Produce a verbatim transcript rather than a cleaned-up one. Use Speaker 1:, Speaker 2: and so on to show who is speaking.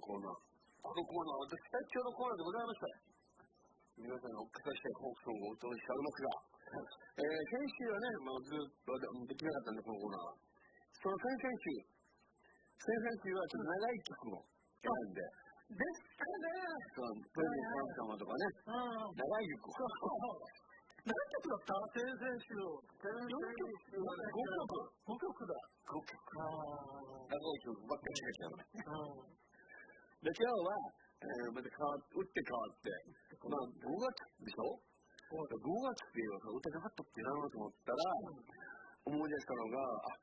Speaker 1: コーナー。このコーナーは私最強のコーナーでございました。皆さんが追っかけしてフォークソングをお届けしておりますが、えー、先週はね、まあ、ずっとできなかったんで、このコーナーは。その先々週、先々週はちょっと長い曲を選んで、
Speaker 2: ですかね。
Speaker 1: そう、プレゼント様とかね、長い曲を。
Speaker 2: 何曲だった先々週。先々週はね、ごきょく。ごきょくだ。
Speaker 1: ごきょく。長い曲ばっかりしか聴かない。で、今日は、えー、また変わって、打って変わって、まあ、ごがつでしょ ?ご 月っていうのは歌かかったってなろうと思ったら、思い出したのが、あ、